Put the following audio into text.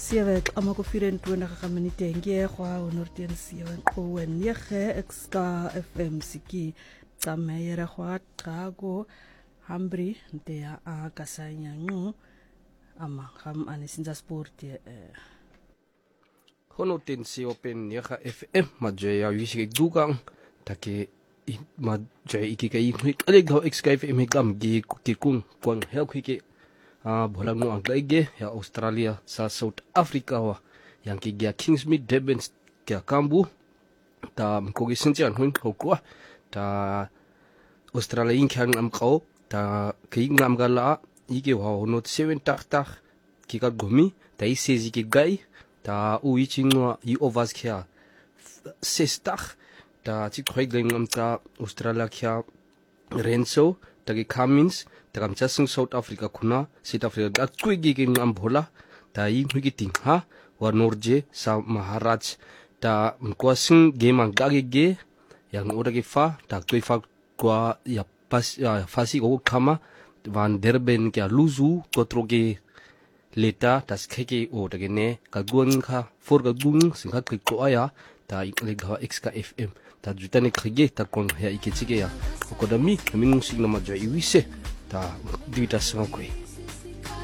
7 ama ko 24 ka minute nge gwa honorten 7 o ne ge exka FM siki tsameyere gwa qago hambri ntea a kasanya ngu ama gam anisinza sport honorten si open ne ga FM majaya wisi dugang take majaya ikikai kale ga exka FM gam gi kikung kwang hel kwike bolang no anglaige ya Australia sa South Africa wa yang kigia Kingsmead Durban kia kambu ta mkogi sintian hun hokwa ta Australia inkang amkau ta ngam gala ige wa not 7 tak kika gomi ta isezi ki gai ta uichingwa I ovas kia 6 tak ta chikhoi ngam ta Australia kia Renzo ta ki Cummins ta kam chasung South Africa kuna South Africa da kwigi ki ngam bola ta I hwigi tingha wa Norje sa Maharaj ta mkwasing game ang gagige yang ora ki fa ta toi fa kwa ya pas ya fasi go kama van derben kya luzu kotroge leta tas kheke o ta ne ka guang kha for ga gung singha ko aya ta le ga exka FM ta jutane khige ta kon ya ikechige ya ko da mi minung signa ma jo iwise ta duita sangkoi